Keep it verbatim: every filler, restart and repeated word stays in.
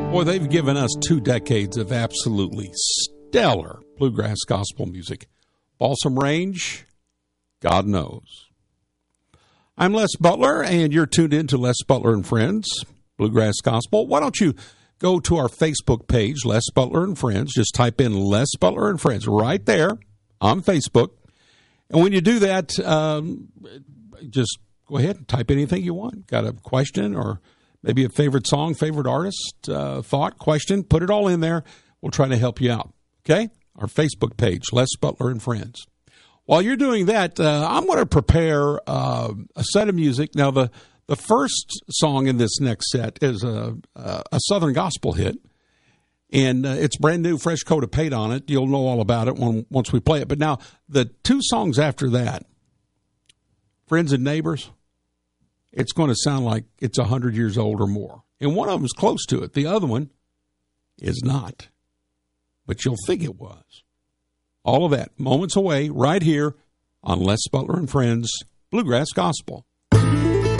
Boy, they've given us two decades of absolutely stellar bluegrass gospel music. Balsam Range, God knows. I'm Les Butler, and you're tuned in to Les Butler and Friends, Bluegrass Gospel. Why don't you go to our Facebook page, Les Butler and Friends. Just type in Les Butler and Friends right there on Facebook. And when you do that, um, just go ahead and type anything you want. Got a question or maybe a favorite song, favorite artist, uh, thought, question, put it all in there. We'll try to help you out, okay? Our Facebook page, Les Butler and Friends. While you're doing that, uh, I'm going to prepare uh, a set of music. Now, the, the first song in this next set is a, a, a Southern gospel hit, and uh, it's brand new, fresh coat of paint on it. You'll know all about it when, once we play it. But now, the two songs after that, Friends and Neighbors, it's going to sound like it's one hundred years old or more. And one of them is close to it. The other one is not. But you'll think it was. All of that moments away right here on Les Butler and Friends Bluegrass Gospel.